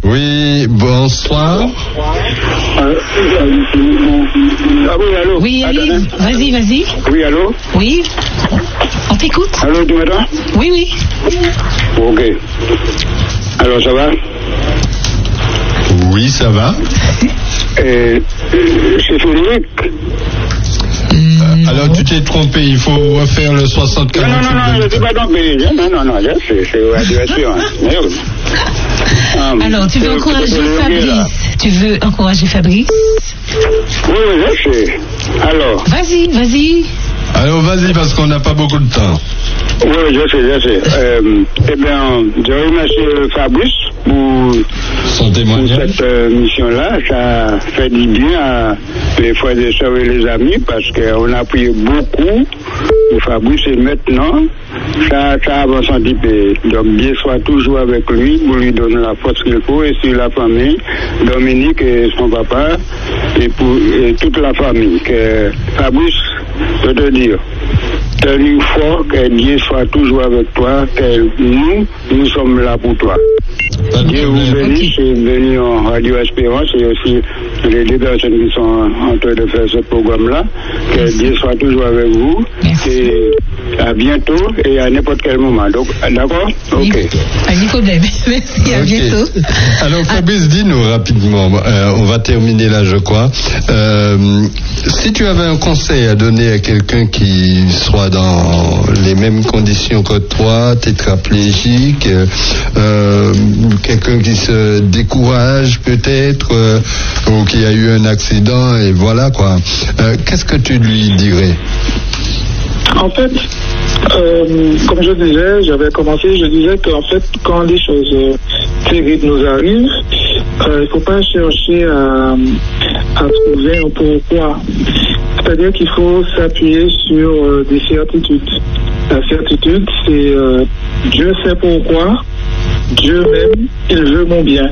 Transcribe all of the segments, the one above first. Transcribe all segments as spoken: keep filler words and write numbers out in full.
Oui, bonsoir. Euh, ah oui, allô. Oui, Yves, vas-y, vas-y. Oui, allô. Oui, on t'écoute. Allô, tu m'entends? Oui, oui. Ok. Alors, ça va? Oui, ça va. Euh, c'est Frédéric. Euh, alors, tu t'es trompé, il faut refaire le soixante Non, non, non, non, je ne suis pas trompé. Non, non, non, c'est c'est Radio Espérance. Ah, alors, tu veux encourager Fabrice? Tu veux encourager Fabrice? Oui, oui, je sais. Alors. Vas-y, vas-y. Alors, vas-y, parce qu'on n'a pas beaucoup de temps. Oui, je sais, je sais. Euh, eh bien, je remercie Fabrice pour, Son pour témoignage. cette euh, mission-là. Ça fait du bien à les frères et sœurs et les amis parce qu'on a prié beaucoup pour Fabrice et maintenant, ça, ça avance un petit peu. Donc, Dieu soit toujours avec lui pour lui donner la force qu'il faut et sur la famille, Dominique et son papa et pour et toute la famille. Que Fabrice, je veux te dire, tenez fort, que Dieu soit toujours avec toi, que nous, nous sommes là pour toi. Dieu vous bénisse, et bénis en Radio Espérance et aussi les deux personnes qui sont en train de faire ce programme-là. Que Merci. Dieu soit toujours avec vous. Merci. Et à bientôt et à n'importe quel moment. Donc, d'accord? Ok. Pas de problème. Merci, à Okay. bientôt. Alors, Fabrice, dis-nous rapidement, euh, on va terminer là, je crois. Euh, si tu avais un conseil à donner à quelqu'un qui soit dans les mêmes conditions que toi, tétraplégique, euh, quelqu'un qui se décourage peut-être, euh, ou qui a eu un accident, et voilà quoi, euh, qu'est-ce que tu lui dirais? En fait, euh, comme je disais, j'avais commencé, je disais qu'en fait, quand des choses euh, terribles nous arrivent, euh, il ne faut pas chercher à, à trouver un pourquoi. C'est-à-dire qu'il faut s'appuyer sur euh, des certitudes. La certitude, c'est euh, Dieu sait pourquoi, Dieu m'aime, il veut mon bien.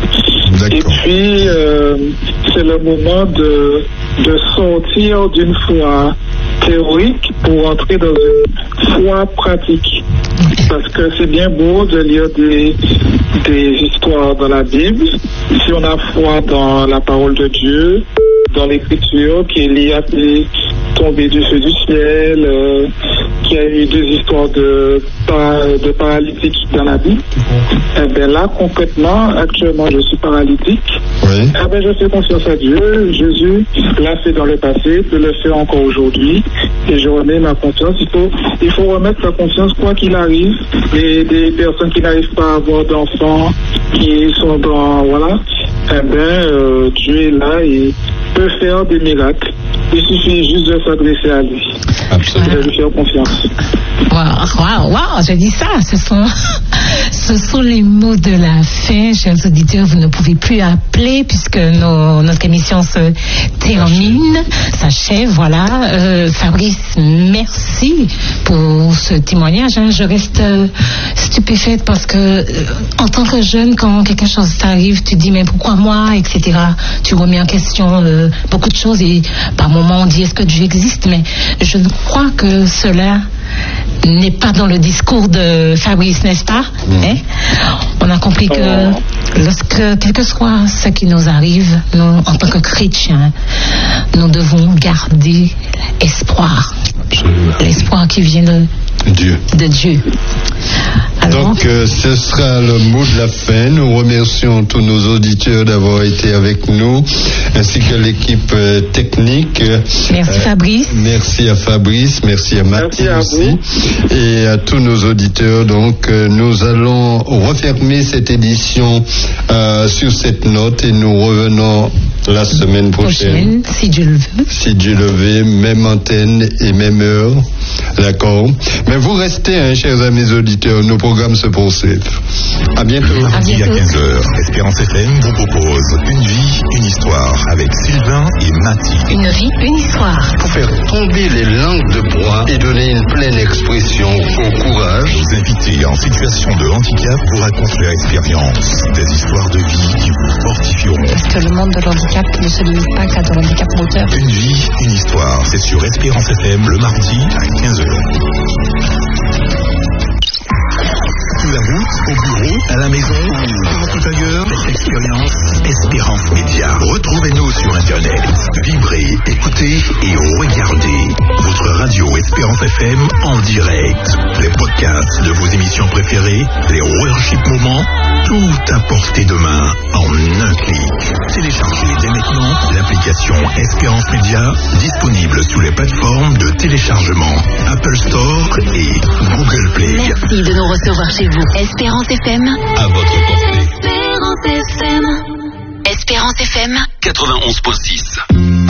Et puis, euh, c'est le moment de, de sortir d'une foi théorique pour entrer dans une foi pratique. Parce que c'est bien beau de lire des, des histoires dans la Bible. Si on a foi dans la parole de Dieu, dans l'écriture, qu'Élie a fait tomber du feu du ciel, euh, qu'il y a eu deux histoires de, de paralytiques dans la Bible, eh bien là, concrètement, actuellement, je suis paralytique. Oui. Eh bien, je fais confiance à Dieu. Jésus l'a fait dans le passé, peut le faire encore aujourd'hui. Et je remets ma confiance. Il faut, il faut remettre sa confiance quoi qu'il arrive. Et des personnes qui n'arrivent pas à avoir d'enfants, qui sont dans, voilà, eh bien, euh, Dieu est là et peut faire des miracles. Il suffit juste de s'adresser à lui. Absolument. Et de lui faire confiance. Waouh, waouh, waouh, je dis ça, ce sont, ce sont les mots de la fin, chers auditeurs, vous ne pouvez plus appeler puisque nos, notre émission se termine, s'achève, voilà. Euh, Fabrice, merci pour ce témoignage, hein. Je reste euh, stupéfaite parce que, euh, en tant que jeune, quand quelque chose t'arrive, tu te dis, mais pourquoi moi, et cetera. Tu remets en question euh, beaucoup de choses et par moments on dit, est-ce que Dieu existe? Mais je crois que cela n'est pas dans le discours de Fabrice, n'est-ce pas? Mmh. Hein? On a compris que lorsque, quel que soit ce qui nous arrive, nous, en tant que chrétiens, nous devons garder espoir. Absolument. L'espoir qui vient de Dieu. De Dieu. Alors, donc, euh, ce sera le mot de la fin. Nous remercions tous nos auditeurs d'avoir été avec nous, ainsi que l'équipe euh, technique. Merci euh, Fabrice. Merci à Fabrice, merci à Mathieu aussi, et à tous nos auditeurs. Donc, euh, nous allons refermer cette édition euh, sur cette note et nous revenons la semaine prochaine. prochaine si Dieu le veut. Si Dieu le veut, même antenne et même heure. D'accord. Mais vous restez, hein, chers amis auditeurs, nos programmes se poursuivent. À bientôt. Le mardi à quinze heures, Espérance F M vous propose Une vie, une histoire avec Sylvain et Mathie. Une vie, une histoire. Pour faire tomber les langues de bois et donner une pleine expression au courage. Vos invités en situation de handicap vous racontent leur expérience. Des histoires de vie qui vous fortifieront. Parce que le monde de l'handicap ne se limite pas qu'à de l'handicap moteur. Une vie, une histoire. C'est sur Espérance F M le mardi à quinze heures. Sur la route, au bureau, à la maison ou partout ailleurs, Retrouvez-nous sur Internet. Vibrez, écoutez et regardez votre radio Espérance F M en direct. Les podcasts de vos émissions préférées, les worship moments, tout à portée de main en un clic. Téléchargez dès maintenant l'application Espérance Média, disponible sous les plateformes de téléchargement Apple Store et Google Play. Merci de nous recevoir chez vous. Espérance F M. À votre portée. Espérance F M. Espérance F M. quatre-vingt-onze virgule six.